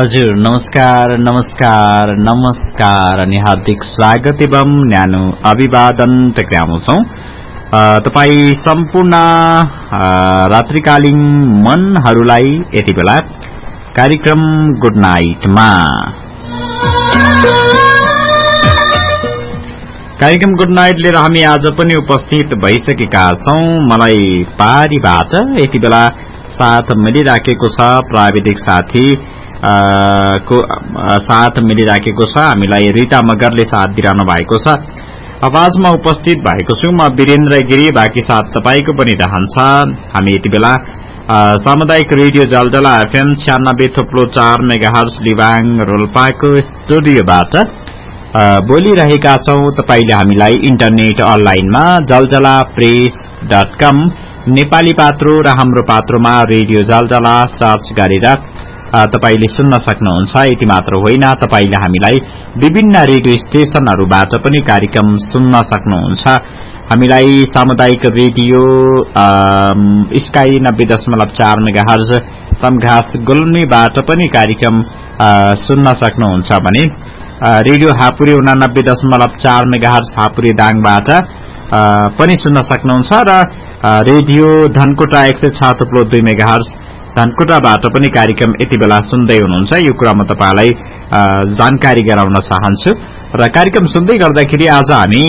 हजुर नमस्कार नमस्कार नमस्कार अनि हार्दिक स्वागत एवं न्यानो अभिवादन टक्राउँछौ तपाई सम्पूर्ण रात्रिकालीन मनहरूलाई यति बेला कार्यक्रम गुड नाइटमा कार्यक्रम गुड नाइट लिएर हामी आज पनि उपस्थित भइसकेका छौं। मलाई पारीबाट यति बेला साथ मिलिराखेको छ, प्राविधिक साथी को साथ मिलिराखेको छ। हामीलाई रिता मगरले साथ दिइरहनु भएको छ। आवाजमा उपस्थित भएको छु म वीरेन्द्र गिरी, बाँकी साथ तपाईको पनि रहन्छ। हामी यति बेला सामुदायिक रेडियो जलजला एफएम 96.4 मेगाहर्ज लिबाङ रोल्पाको स्टुडियोबाट बोलिरहेका छौं। तपाईले हामीलाई इन्टरनेट अनलाइनमा jaljalpress.com नेपाली पात्रो र हाम्रो पात्रोमा रेडियो जलजला सर्च गरेर तपाईले सुन्न सक्नुहुन्छ। यति मात्र होइन, तपाईले हामीलाई विभिन्न रेडियो स्टेशनहरूबाट पनि कार्यक्रम सुन्न सक्नुहुन्छ। हामीलाई सामुदायिक रेडियो स्काई 90.4 मेगाहर्ज तमघास गुल्मीबाट पनि कार्यक्रम सुन्न सक्नुहुन्छ भने रेडियो हापुरी 89.4 मेगाहर्ज हापुरी दाङबाट पनि सुन्न सक्नुहुन्छ र रेडियो धनकुटा 106.2 मेगाहर्ज धनकुटाबाट पनि कार्यक्रम यति बेला सुन्दै हुनुहुन्छ। यो कुरा म तपाईलाई जानकारी गराउन चाहन्छु। र कार्यक्रम सुन्दै गर्दाखेरि आज हामी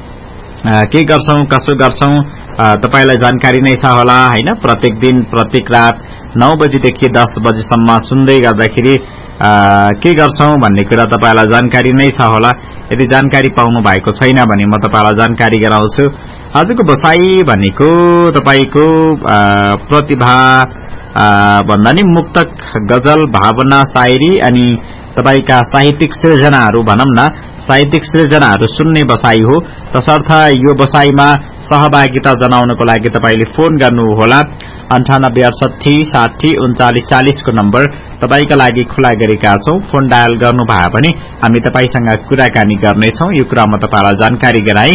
के गर्छौं कसो गर्छौं तपाईलाई जानकारी नै छ होला हैन। प्रत्येक दिन प्रत्येक रात 9 बजेदेखि 10 बजेसम्म सुन्दै गर्दाखेरि के गर्छौं भन्ने कुरा तपाईलाई जानकारी नै छ होला। यदि जानकारी पाउनु भएको छैन भने म तपाईलाई जानकारी गराउँछु। आजको बसाई भनेको तपाईको प्रतिभा भन्दा नि मुक्तक, गजल, भावना, शायरी अनि तपाईका साहित्यिक सृजनाहरू भनौं न, साहित्यिक सृजनाहरू सुन्ने बसाई हो। तसर्थ यो बसाईमा सहभागिता जनाउनको लागि तपाईले फोन गर्नुहोला। 9868 60 39 40 को नम्बर तपाईका लागि खुला गरेका छौं। फोन डायल गर्नु भए पनि हामी तपाईसँग कुराकानी गर्नेछौं। यो कुरा म तपाईलाई जानकारी गराए।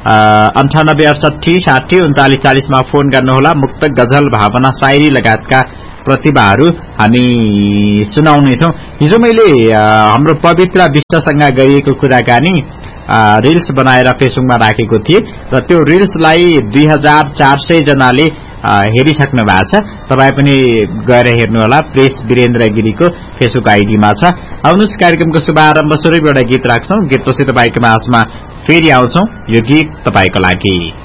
9868 60 39 40 मा फोन गर्नुहोला। मुक्तक, गजल, भावना, शायरी लगायतका प्रतिभाहरू हामी सुनाउनेछौं। हिजो मैले हाम्रो पवित्र विष्टसँग गरिएको कुराकानी रिल्स बनाएर फेसबुकमा राखेको थिए र त्यो रिल्सलाई 2400 जनाले हेरिसक्नु भएको छ। तपाई पनि गएर हेर्नुहोला। प्रेस वीरेन्द्र गिरीको फेसबुक आईडीमा छ। आउनुस् कार्यक्रमको शुभारम्भ स्वरूप एउटा गीत राख्छौं। गीतपछि तपाईको माझमा फेरि आउँछौं। यो गीत तपाईको लागि।